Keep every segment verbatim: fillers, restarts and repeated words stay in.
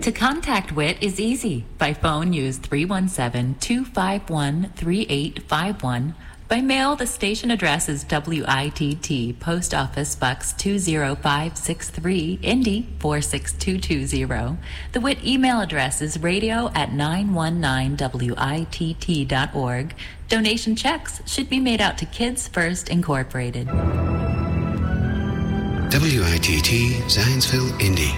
To contact W I T is easy. By phone, use three one seven, two five one, three eight five one. By mail, the station address is W I T T, Post Office Box two zero five six three, Indy four six two two zero. The W I T email address is radio at nine one nine W I T T dot org. Donation checks should be made out to Kids First Incorporated. W I T T, Zionsville, Indy.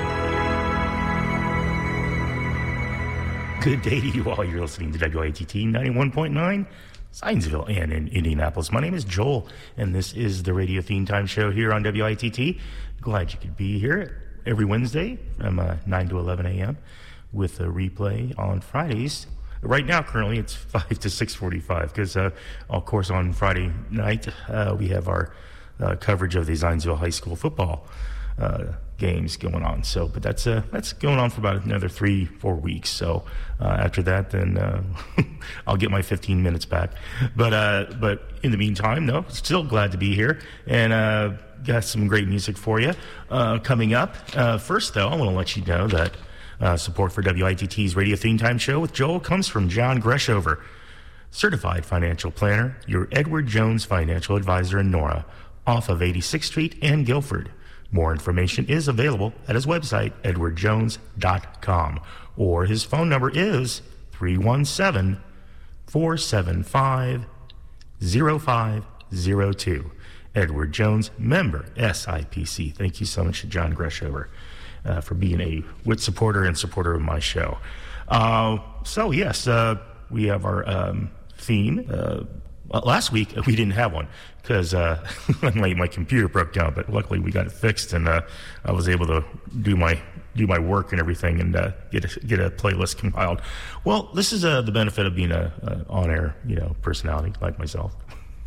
Good day to you all. You're listening to W I T T ninety-one point nine, Zionsville, and in Indianapolis. My name is Joel, and this is the Radio Theme Time Show here on W I T T. Glad you could be here every Wednesday from uh, nine to eleven a.m. with a replay on Fridays. Right now, currently, it's five to six forty-five because, uh, of course, on Friday night, uh, we have our uh, coverage of the Zionsville High School football uh games going on. So, but that's uh, that's going on for about another three, four weeks. So uh, after that, then uh, I'll get my fifteen minutes back. But uh, but in the meantime, no, still glad to be here and uh, got some great music for you uh, coming up. Uh, first, though, I want to let you know that uh, support for W I T T's Radio Theme Time Show with Joel comes from John Greshover, certified financial planner, your Edward Jones financial advisor in Nora, off of eighty-sixth Street and Guilford. More information is available at his website, edward jones dot com, or his phone number is three one seven, four seven five, zero five zero two. Edward Jones, member S I P C. Thank you so much to John Greshover uh, for being a W I T supporter and supporter of my show. Uh, so, yes, uh, we have our um, theme. Uh, last week, we didn't have one because uh, my, my computer broke down, but luckily we got it fixed, and uh, I was able to do my do my work and everything and uh, get a, get a playlist compiled. Well, this is uh, the benefit of being a, a on-air, you know, personality like myself.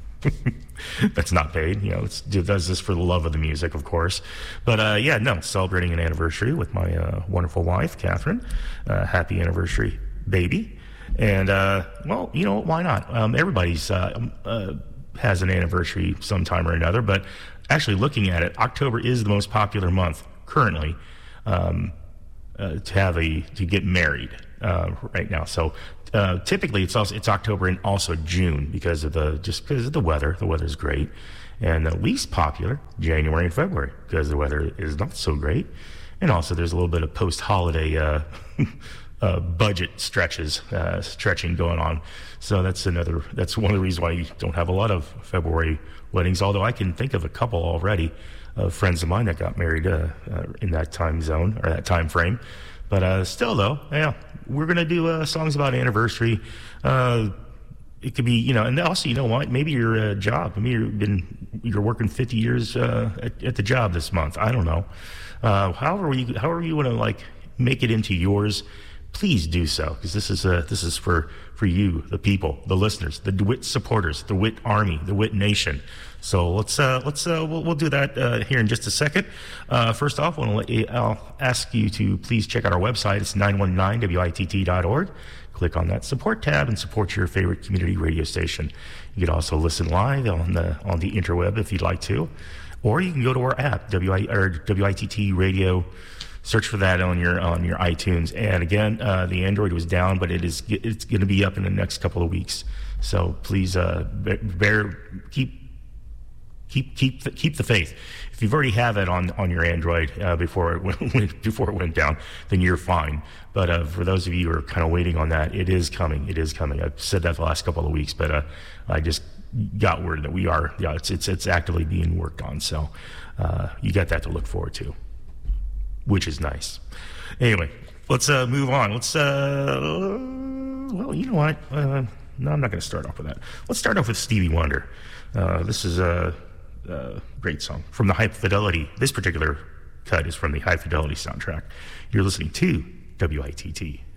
That's not paid, you know. It's, it does this for the love of the music, of course. But uh, yeah, no, celebrating an anniversary with my uh, wonderful wife, Catherine. Uh, happy anniversary, baby. And uh, well, you know, why not? Um, everybody's uh, uh, has an anniversary sometime or another. But actually, looking at it, October is the most popular month currently um, uh, to have a to get married uh, right now. So. Uh, typically, it's also it's October and also June because of the just because of the weather. The weather's great, and the least popular January and February because the weather is not so great, and also there's a little bit of post-holiday uh, uh, budget stretches uh, stretching going on. So that's another that's one of the reasons why you don't have a lot of February weddings. Although I can think of a couple already of friends of mine that got married uh, uh, in that time zone or that time frame. But uh, still, though, yeah. We're going to do uh, songs about anniversary. Uh, it could be, you know, and also, you know what? Maybe your uh, job. Maybe you've been, you're working fifty years uh, at, at the job this month. I don't know. Uh, however you, however you want to like make it into yours, please do so, because this is uh, this is for for you, the people, the listeners, the DeWitt supporters, the W I T Army, the W I T Nation. So let's uh, let's uh, we'll, we'll do that uh, here in just a second. Uh, first off, I want to let you, I'll ask you to please check out our website. It's nine one nine W I T T dot org. Click on that support tab and support your favorite community radio station. You can also listen live on the on the interweb if you'd like to, or you can go to our app, W I or W I T T Radio. Search for that on your on your iTunes. And again, uh, the Android was down, but it is it's going to be up in the next couple of weeks. So please uh, bear keep. Keep keep the, keep the faith. If you've already have it on, on your Android uh, before it went, before it went down, then you're fine. But uh, for those of you who are kind of waiting on that, it is coming. It is coming. I've said that the last couple of weeks, but uh, I just got word that we are. Yeah, it's it's it's actively being worked on. So uh, you got that to look forward to, which is nice. Anyway, let's uh, move on. Let's uh, well, you know what? Uh, no, I'm not going to start off with that. Let's start off with Stevie Wonder. Uh, this is a. Uh, great song from the High Fidelity. This particular cut is from the High Fidelity soundtrack. You're listening to W I T T.